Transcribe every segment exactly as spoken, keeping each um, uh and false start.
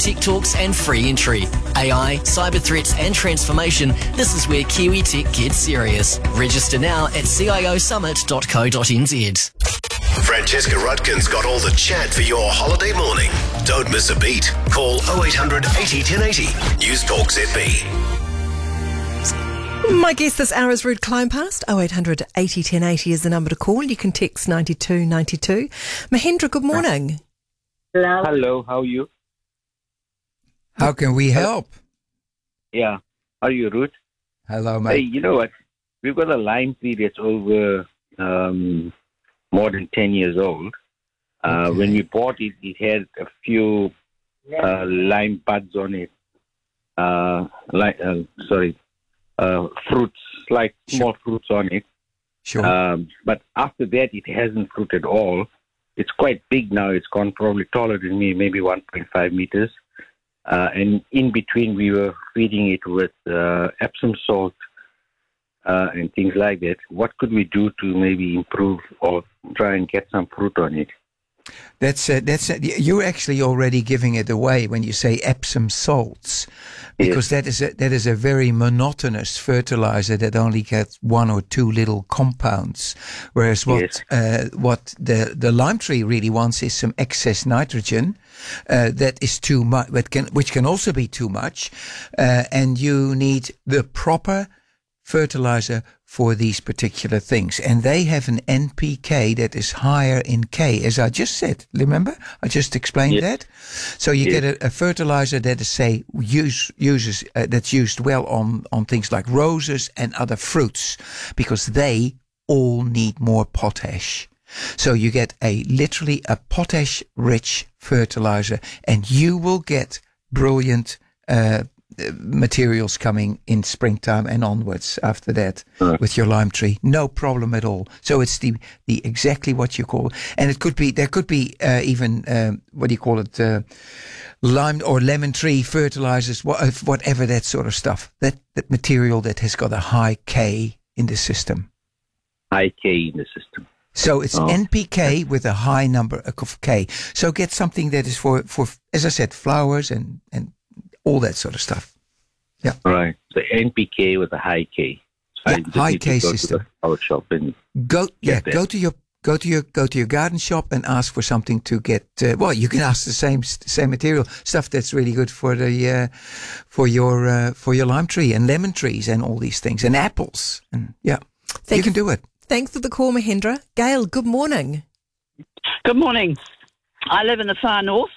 tech talks and free entry. A I, cyber threats and transformation, this is where Kiwi Tech gets serious. Register now at c i o summit dot co dot n z. Francesca Rudkin's got all the chat for your holiday morning. Don't miss a beat. Call oh eight hundred eighty ten eighty. News Talk Z B. My guest this hour is Ruud Kleinpast. oh eight hundred eighty ten eighty is the number to call. You can text ninety-two ninety-two. Mahendra, good morning. Hello. Hello, how are you? How can we help? Yeah. How are you, Ruud? Hello, mate. Hey, you know what? We've got a lime tree that's over um, more than ten years old. Uh, Okay. When we bought it, it had a few uh, lime buds on it. Uh, like, uh, sorry, uh, fruits, like small fruits on it. Sure. Um, but after that, it hasn't fruit at all. It's quite big now. It's gone probably taller than me, maybe one point five meters. Uh, and in between, we were feeding it with uh, Epsom salt uh, and things like that. What could we do to maybe improve or try and get some fruit on it? That's uh, that's uh, you're actually already giving it away when you say Epsom salts, because that is a, that is a very monotonous fertilizer that only gets one or two little compounds, whereas what Yes. uh, what the the lime tree really wants is some excess nitrogen. Uh, that is too much, but can which can also be too much, uh, and you need the proper fertilizer for these particular things. And they have an N P K that is higher in K, as I just said. Remember? I just explained Yes. that. So you Yes. get a, a fertilizer that is, say, use, uses, uh, that's used well on, on things like roses and other fruits, because they all need more potash. So you get a literally a potash rich fertilizer, and you will get brilliant uh, materials coming in springtime and onwards after that Right. with your lime tree. No problem at all. So it's the, the exactly what you call, and it could be, there could be uh, even, um, what do you call it, uh, lime or lemon tree fertilizers, wha- whatever that sort of stuff. That, that material that has got a high K in the system. High K in the system. So it's Oh. N P K with a high number of K. So get something that is for, for as I said, flowers and, and all that sort of stuff. Yeah. Right. So N P K with a high K. So Yeah, I just high need to K go to system. the flower shop and Go, yeah, that. go to your, go to your, go to your garden shop and ask for something to get, uh, well, you can ask the same, same material, stuff that's really good for the, uh, for your, uh, for your lime tree and lemon trees and all these things and apples. And yeah, Thank you can do it. Thanks for the call, Mahendra. Gail, good morning. Good morning. I live in the far north,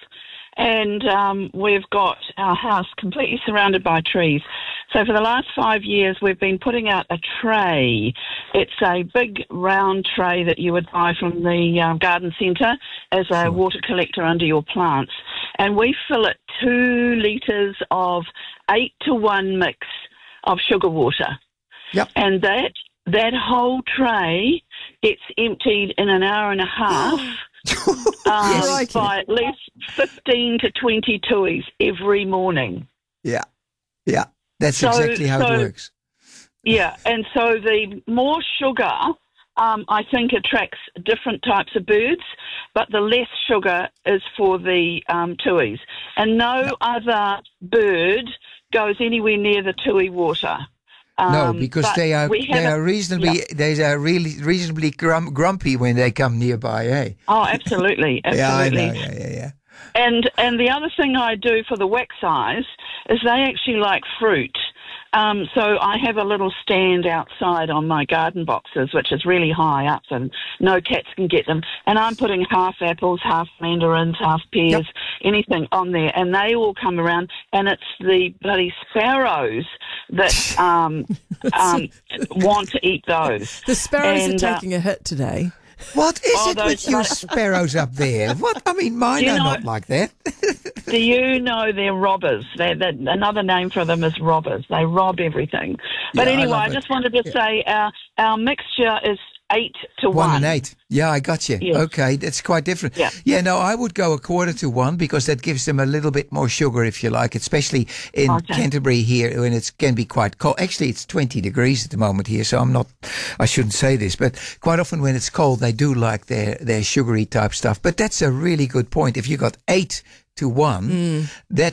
and um, we've got our house completely surrounded by trees. So for the last five years, we've been putting out a tray. It's a big round tray that you would buy from the um, garden centre as a water collector under your plants. And we fill it two litres of eight to one mix of sugar water. Yep. And that that whole tray gets emptied in an hour and a half. Um, Yes. by at least fifteen to twenty tuis every morning. Yeah. Yeah. That's So- exactly how so- it works. Yeah, and so the more sugar, um, I think, attracts different types of birds, but the less sugar is for the um, tuis. And no other bird goes anywhere near the tui water. No, Um, because but they are we they have are a- reasonably yeah. they are really reasonably grum, grumpy when they come nearby, eh? Oh, absolutely, absolutely. Yeah, I know. Yeah, yeah, yeah. And and the other thing I do for the wax eyes is they actually like fruit. Um, so I have a little stand outside on my garden boxes, which is really high up, and no cats can get them. And I'm putting half apples, half mandarins, half pears, Yep. anything on there, and they all come around. And it's the bloody sparrows that um, um, want to eat those. The sparrows And, are uh, taking a hit today. What is Oh, it those with your like- sparrows up there? What? I mean, mine Do you are know- not like that. Do you know they're robbers? They're, they're, another name for them is robbers. They rob everything. But Yeah, I anyway, love I, it. just wanted to say our our mixture is eight to one. One and eight. Yeah, I got you. Yes. Okay, that's quite different. Yeah. yeah, no, I would go a quarter to one because that gives them a little bit more sugar, if you like, especially in Okay. Canterbury here when it can be quite cold. Actually, it's twenty degrees at the moment here, so I'm not, I shouldn't say this, but quite often when it's cold, they do like their, their sugary type stuff. But that's a really good point. If you got eight to one, that